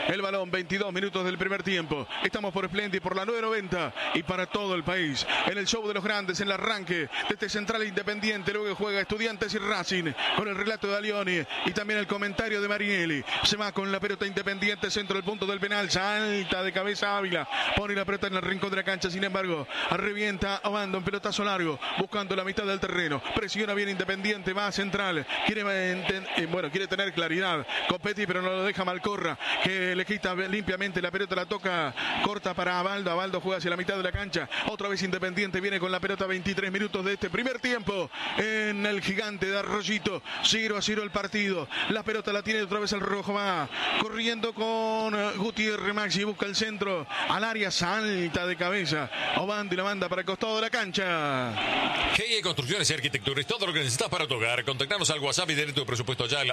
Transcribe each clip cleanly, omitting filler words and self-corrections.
el balón, 22 minutos del primer tiempo. Estamos por Splendid, por la 990 y para todo el país. En el show de los grandes, en el arranque de este Central Independiente, luego que juega Estudiantes y Racing, con el relato de Alioni y también el comentario de Marinelli. Se va con la pelota Independiente, centro del punto del penal, salta de cabeza Ávila, pone la pelota en el rincón de la cancha, sin embargo, revienta Obando en pelotazo largo, buscando la mitad del terreno, presiona bien Independiente, va a Central, quiere tener claridad Copetti, pero no lo deja Malcorra, que le quita limpiamente la pelota, la toca corta para Abaldo. Abaldo juega hacia la mitad de la cancha, otra vez Independiente viene con la pelota, 23 minutos de este primer tiempo en el Gigante de Arroyito, 0-0 el partido, la pelota la tiene otra vez el rojo, va corriendo con Gutiérrez, Maxi busca el centro al área, salta de cabeza Obando y la manda para el costado de la cancha. GE Construcciones y Arquitecturas, todo lo que necesitas para tu hogar. Contactanos al WhatsApp y tener tu presupuesto ya al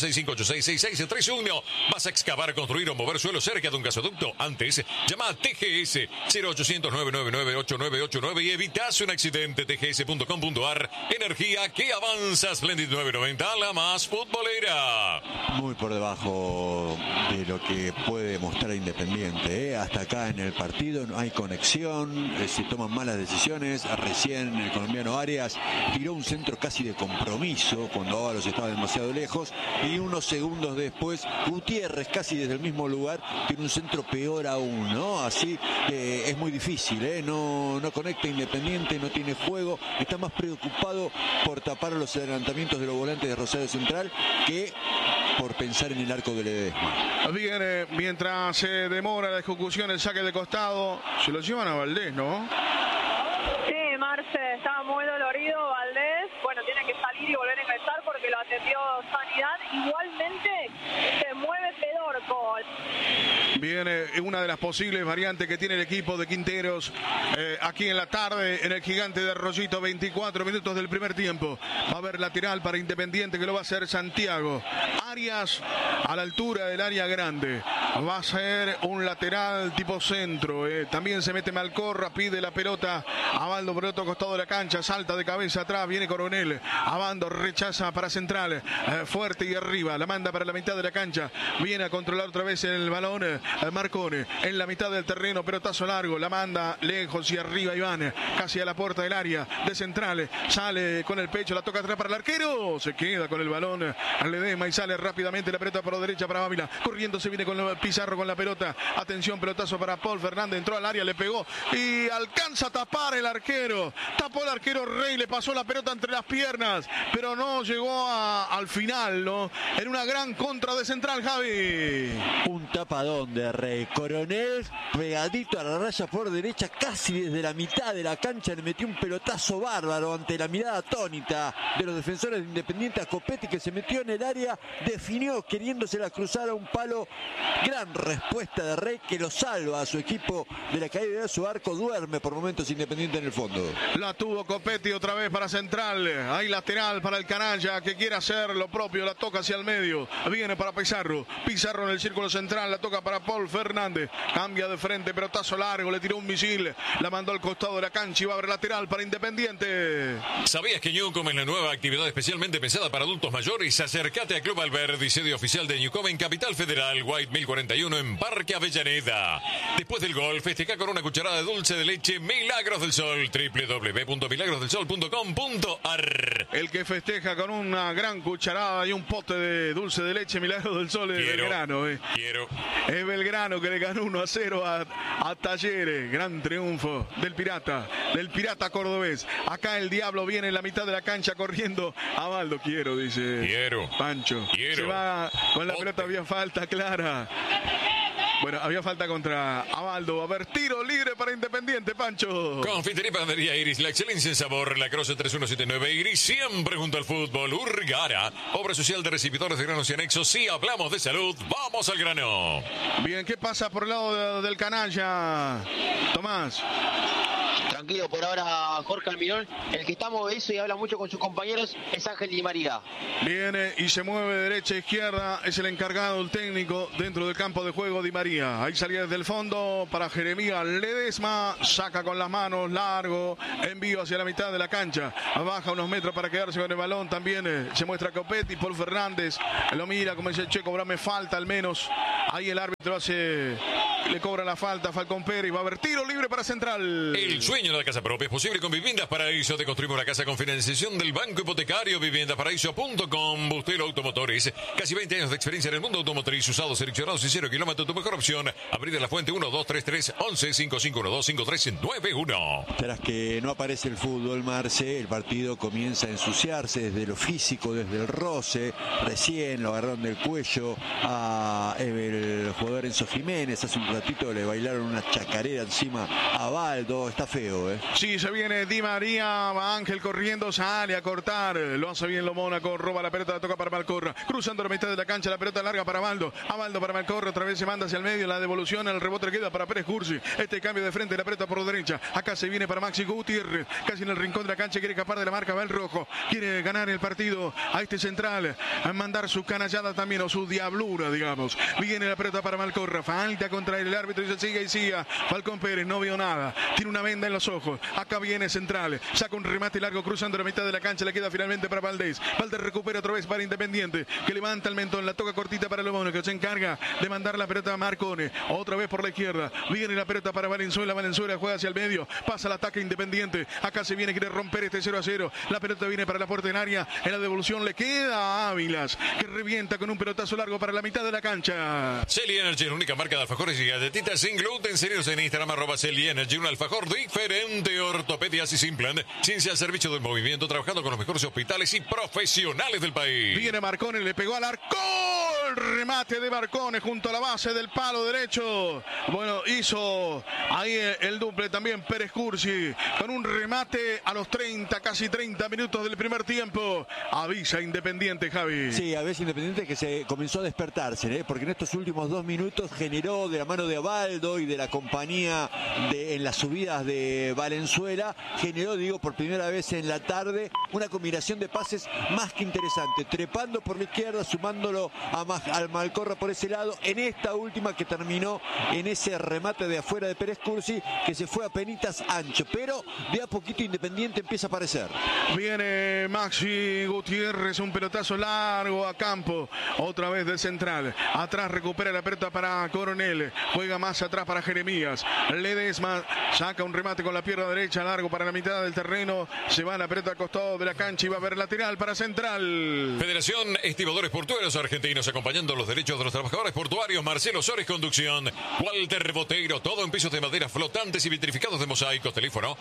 1165866631. ¿Vas a excavar, construir o mover suelo cerca de un gasoducto? Antes, llama a TGS 0800 999 8989 y evitas un accidente. tgs.com.ar. Energía que avanza. Splendid 990, la más futbolera. Muy por debajo de lo que puede mostrar Independiente, ¿eh? Hasta acá en el partido no hay conexión, se toman malas decisiones. Recién el colombiano Arias tiró un centro casi de compromiso cuando Ábalos estaba demasiado lejos, y unos segundos después Gutiérrez, casi desde el mismo lugar, tiene un centro peor aún, ¿no? Así es muy difícil, ¿eh? No conecta Independiente, no tiene juego, está más preocupado por tapar los adelantamientos de los volantes de Rosario Central que por pensar en el arco de Ledesma. Bien, mientras se demora la ejecución, el saque de costado, se lo llevan a Valdés, ¿no? Sí, Marce, estaba muy dolorido Valdés. Bueno, tiene que salir y volver a ingresar porque lo atendió Sanidad. Igualmente se mueve Pedorco. Viene una de las posibles variantes que tiene el equipo de Quinteros aquí en la tarde en el Gigante de Arroyito, 24 minutos del primer tiempo. Va a haber lateral para Independiente, que lo va a hacer Santiago Arias a la altura del área grande. Va a ser un lateral tipo centro. También se mete Malcorra, pide la pelota Abaldo por el otro costado de la cancha, salta de cabeza atrás, viene Coronel, Abando rechaza para Central, fuerte y arriba, la manda para la mitad de la cancha, viene a controlar otra vez el balón Marcone, en la mitad del terreno, pelotazo largo, la manda lejos y arriba Iván, casi a la puerta del área de Central, sale con el pecho, la toca atrás para el arquero, se queda con el balón al Ledesma y sale rápidamente la pelota por la derecha para Ávila, corriendo se viene con Pizarro con la pelota, atención, pelotazo para Paul Fernández, entró al área, le pegó y alcanza a tapar el arquero, tapó el arquero Rey, le pasó la pelota entre las piernas, pero no llegó al final, ¿no? En una gran contra de Central, Javi. Un tapadón de Rey. Coronel pegadito a la raya por derecha, casi desde la mitad de la cancha, le metió un pelotazo bárbaro ante la mirada atónita de los defensores de Independiente a Copetti, que se metió en el área, definió queriéndosela cruzar a un palo. Gran respuesta de Rey, que lo salva a su equipo de la caída de su arco. Duerme por momentos Independiente en el fondo. La tuvo Copetti otra vez para Central. Hay lateral para el canalla que quiere hacer lo propio. La toca hacia el medio. Viene para Pizarro. Pizarro en el círculo central. La toca para Paul Fernández. Cambia de frente. Pelotazo largo. Le tiró un misil. La mandó al costado de la cancha y va a haber lateral para Independiente. ¿Sabías que Newcom es la nueva actividad especialmente pensada para adultos mayores? Acércate a Club Alberdi, sede oficial de Newcom en Capital Federal, White 1041 en Parque Avellaneda. Después del gol, festeja con una cucharada de dulce de leche Milagros del Sol. www.milagrosdelsol.com.ar. El que festeja con una gran cucharada y un pote de dulce de leche Milagros del Sol es Belgrano. Quiero. Es Belgrano, que le ganó 1-0 a Talleres. Gran triunfo del Pirata cordobés. Acá el Diablo viene en la mitad de la cancha corriendo. Abaldo, dice Pancho. Se va con la pelota, había falta clara. Bueno, había falta contra Abaldo. Va a haber tiro libre para Independiente, Pancho. Confitería y Panadería Iris, la excelencia en sabor. La Croce 3179 Iris, siempre junto al fútbol. Urgara, obra social de recibidores de granos y anexos. Si hablamos de salud, vamos al grano. Bien, ¿qué pasa por el lado del canalla, Tomás? Tranquilo por ahora, Jorge Almirón. El que está movedizo y habla mucho con sus compañeros es Ángel Di María. Viene y se mueve derecha a izquierda. Es el encargado, el técnico dentro del campo de juego, Di María. María. Ahí salía desde el fondo para Jeremías Ledesma. Saca con las manos, largo. Envío hacia la mitad de la cancha. Baja unos metros para quedarse con el balón. También se muestra Copetti. Paul Fernández lo mira como dice, che, cobrame falta al menos. Ahí el árbitro le cobra la falta a Falcón Pérez. Va a haber tiro libre para Central. El sueño de la casa propia es posible con Viviendas Paraíso. Te construimos una casa con financiación del Banco Hipotecario. Viviendaparaíso.com. Bustelo Automotores. Casi 20 años de experiencia en el mundo automotriz. Usados, seleccionados y 0 kilómetros. Tu mejor opción. Avenida La Fuente 1233 11 5512 5391. Tras que no aparece el fútbol, Marce, el partido comienza a ensuciarse desde lo físico, desde el roce. Recién lo agarraron del cuello a el jugador Enzo Jiménez. Hace un ratito le bailaron una chacarera encima a Baldo. Está feo, ¿eh? Sí, se viene Di María. Va Ángel corriendo, sale a cortar. Lo hace bien lo Mónaco. Roba la pelota, la toca para Malcorra. Cruzando la mitad de la cancha, la pelota larga para Baldo. A Baldo para Malcorra. Otra vez se manda hacia el medio. La devolución, el rebote le queda para Pérez Cursi. Este cambio de frente, la pelota por derecha. Acá se viene para Maxi Gutiérrez. Casi en el rincón de la cancha. Quiere escapar de la marca. Va el rojo. Quiere ganar el partido a este Central. A mandar su canallada también o su diablura, digamos. Viene la pelota para Malcorra. Falta contra el árbitro y se sigue y sigue. Falcón Pérez no vio nada. Tiene una venda en los ojos. Acá viene Central. Saca un remate largo cruzando la mitad de la cancha. Le queda finalmente para Valdés. Valdés recupera otra vez para Independiente. Que levanta el mentón. La toca cortita para Lobón, que se encarga de mandar la pelota a Marcone. Otra vez por la izquierda. Viene la pelota para Valenzuela. Valenzuela juega hacia el medio. Pasa el ataque Independiente. Acá se viene, quiere romper este 0-0. La pelota viene para la puerta en área. En la devolución le queda a Ávilas, que revienta con un pelotazo largo para la mitad de la cancha. Celi Energy, la única marca de alfajores y galletitas sin gluten. Seguidos en Instagram, @Celi Energy. Un alfajor diferente. Ortopedia sin plan. Ciencia al servicio del movimiento. Trabajando con los mejores hospitales y profesionales del país. Viene Marcone, le pegó al arco. El remate de Marcone junto a la base del palo derecho. Bueno, hizo ahí el duple también Pérez Cursi. Con un remate a los 30, casi 30 minutos del primer tiempo. Avisa Independiente, Javi. Sí, a veces Independiente que se comenzó a despertarse, porque en estos últimos 2 minutos generó de la mano de Abaldo y de la compañía en las subidas de Valenzuela, generó, digo, por primera vez en la tarde, una combinación de pases más que interesante, trepando por la izquierda, sumándolo al Malcorra por ese lado, en esta última que terminó en ese remate de afuera de Pérez Cursi, que se fue a penitas ancho, pero de a poquito Independiente empieza a aparecer. Viene Maxi Gutiérrez, un pelotazo largo a campo, otra vez de Central. Atrás recupera la pelota para Coronel, juega más atrás para Jeremías. Ledesma saca un remate con la pierna derecha, largo para la mitad del terreno. Se va la pelota al costado de la cancha y va a haber lateral para Central. Federación Estibadores Portuarios Argentinos, acompañando los derechos de los trabajadores portuarios. Marcelo Sores, conducción. Walter Boteiro, todo en pisos de madera flotantes y vitrificados de mosaicos. Teléfono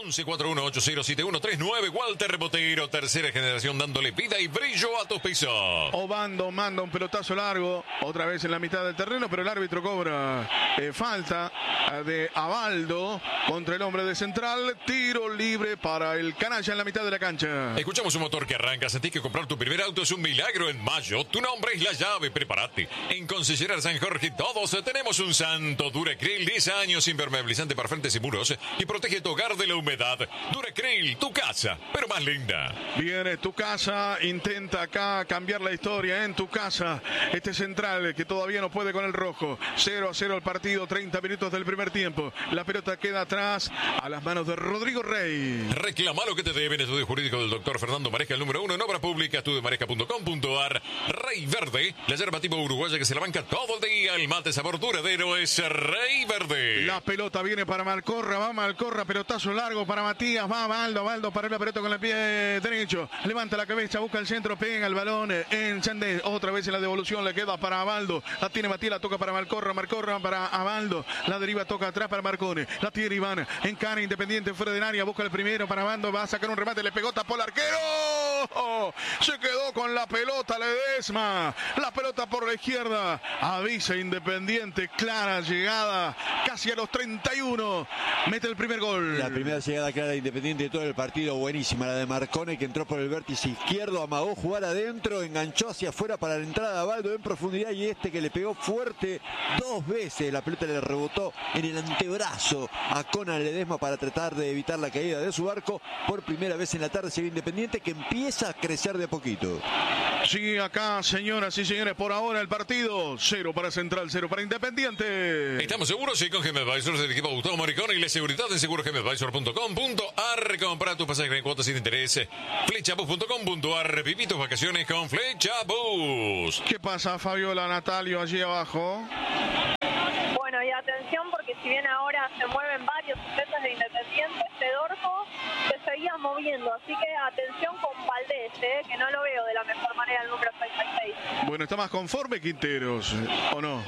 1141807139. Walter Boteiro, tercera generación, dándole vida y brillo a tus pisos. Obando manda un pelotazo largo, otra vez en la mitad del terreno, pero el árbitro cobra falta de Abaldo contra el hombre de Central. Tiro libre para el canalla en la mitad de la cancha. Escuchamos un motor que arranca. Sentís que comprar tu primer auto es un milagro en mayo. Tu nombre es la llave. Prepárate. En Concesionaria San Jorge todos tenemos un santo. Duracril, 10 años, impermeabilizante para frentes y muros y protege tu hogar de la humedad. Duracril, tu casa, pero más linda. Viene Tu Casa, intenta acá cambiar la historia en Tu Casa. Este Central que todavía no puede con el rojo. 0-0 el partido, 30 minutos del primer tiempo. La pelota queda atrás a las manos de Rodrigo Rey. Reclama lo que te deben. Estudio jurídico del doctor Fernando Maresca, el número 1 en obra pública. Estudiomaresca.com.ar. Rey Verde, la yerba tipo uruguaya que se la banca todo el día. El mate sabor duradero es Rey Verde. La pelota viene para Malcorra, va Malcorra, pelotazo largo para Matías, va Baldo para la pelota con el pie derecho, levanta la cabeza, busca el centro, pega el balón en Chandés, otra vez en la devolución le queda para Abaldo, la tiene Matías, la toca para Malcorra para Abaldo, la deriva toca atrás para Marcone, la tiene Iván, encara Independiente fuera del área, busca el primero para Abaldo, va a sacar un remate, le pegó, tapó el arquero, se quedó con la pelota Ledesma, la pelota por la izquierda, avisa Independiente, clara llegada, casi a los 31, mete el primer gol. La primera llegada clara de Independiente de todo el partido, buenísima, la de Marcone, que entró por el vértice izquierdo, amagó jugar adentro, enganchó hacia afuera para la entrada de Abaldo en profundidad, y este que le pegó fuerte 2 veces, la pelota le rebotó en el antebrazo a Conan Ledesma para tratar de evitar la caída de su arco. Por primera vez en la tarde se ve Independiente que empieza empieza a crecer de a poquito. Sí, acá, señoras y señores, por ahora el partido 0 para Central, 0 para Independiente. Estamos seguros, sí, con GM Advisors del equipo Gustavo Maricón y la seguridad en segurogmadvisor.com.ar. Compra tu pasaje en cuotas sin interés. Flechabus.com.ar. Viví tus vacaciones con Flechabus. ¿Qué pasa, Fabiola, Natalio, allí abajo? Bueno, y atención porque si bien ahora se mueven varios sujetos de Independiente, Fedorco se seguía moviendo, así que atención con Valdés, que no lo veo de la mejor manera el número 66. Bueno, ¿está más conforme Quinteros o no?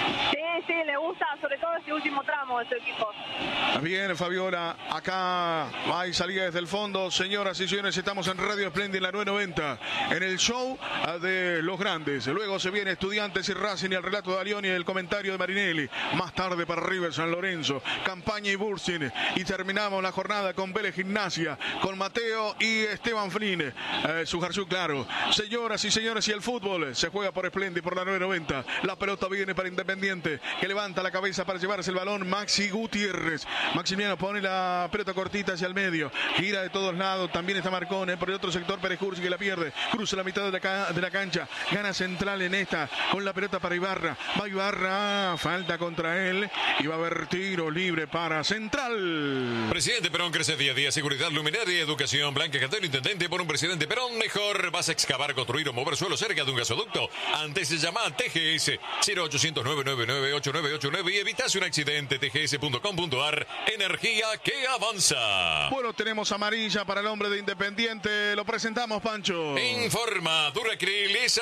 Sí, le gusta sobre todo ese último tramo de su equipo. Bien, Fabiola, acá hay salida desde el fondo. Señoras y señores, estamos en Radio Espléndida en la 990, en el show de los grandes. Luego se viene Estudiantes y Racing y el relato de Alioni y el comentario de Marinelli. Más tarde para River San Lorenzo, Campaña y Bursin. Y terminamos la jornada con Vélez Gimnasia, con Mateo y Esteban Flynn. Sujarzú, claro. Señoras y señores, y el fútbol se juega por Espléndida por la 990. La pelota viene para Independiente, que levanta la cabeza para llevarse el balón. Maxi Gutiérrez. Maximiliano pone la pelota cortita hacia el medio. Gira de todos lados. También está Marcone. Por el otro sector, Pérez Cursi, que la pierde. Cruza la mitad de la cancha. Gana Central en esta. Con la pelota para Ibarra. Va Ibarra. Falta contra él. Y va a haber tiro libre para Central. Presidente Perón crece día a día. Seguridad, luminaria y educación. Blanca Cantero, intendente por un presidente Perón mejor. Vas a excavar, construir o mover suelo cerca de un gasoducto. Antes se llama TGS 0800 999 8989 y evitas un accidente. tgs.com.ar. Energía que avanza. Bueno, tenemos amarilla para el hombre de Independiente. Lo presentamos, Pancho. Informa Duracril 10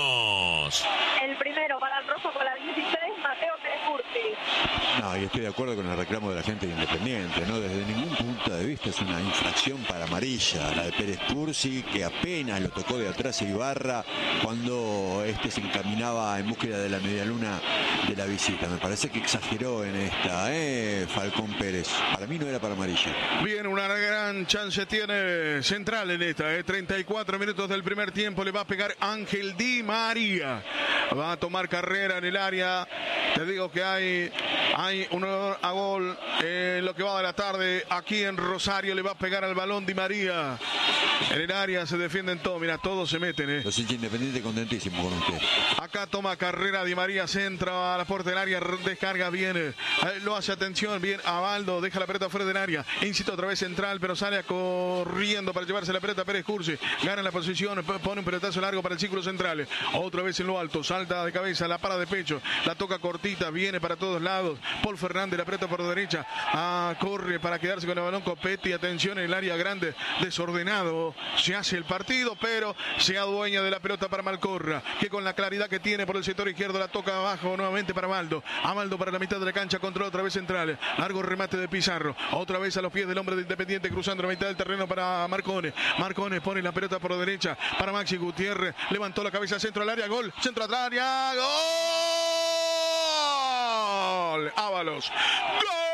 años. El primero para el rojo con la 16, Mateo Pérez Cursi. No, y estoy de acuerdo con el reclamo de la gente de Independiente, ¿no? Desde ningún punto de vista es una infracción para amarilla. La de Pérez Cursi, que apenas lo tocó de atrás a Ibarra cuando este se encaminaba en búsqueda de la medialuna de la visita. Me parece que exageró en esta, Falcón Pérez. Para mí no era para amarilla. Bien, una gran chance tiene Central en esta, 34 minutos del primer tiempo. Le va a pegar Ángel Di María. Va a tomar carrera en el área. Te digo que hay un a gol en lo que va de la tarde. Aquí en Rosario le va a pegar al balón Di María. En el área se defienden todos. Mira, todos se meten. Los hinchas Independientes contentísimos con usted. Acá toma carrera Di María, centra a la puerta del área, descarga bien. Lo hace, atención, bien. Abaldo deja la pelota fuera del área. Incita otra vez Central, pero sale corriendo para llevarse la pelota Pérez Cursi. Gana la posición, pone un pelotazo largo para el círculo central. Otra vez en lo alto, salta de cabeza, la para de pecho, la toca cortita, viene para todos lados. Paul Fernández la pelota por derecha. Corre para quedarse con el balón Copetti. Atención en el área grande, desordenado. Se hace el partido, pero se adueña de la pelota para Malcorra, que con la claridad que tiene por el sector izquierdo la toca abajo nuevamente para Abaldo. Abaldo para la mitad de la cancha, controla otra vez Central. Largo remate de Pizarro. Otra vez a los pies del hombre de Independiente, cruzando la mitad del terreno para Marcone. Marcone pone la pelota por derecha para Maxi Gutiérrez. Levantó la cabeza, centro al área, gol. Centro al área, gol. Ábalos. ¡Gol!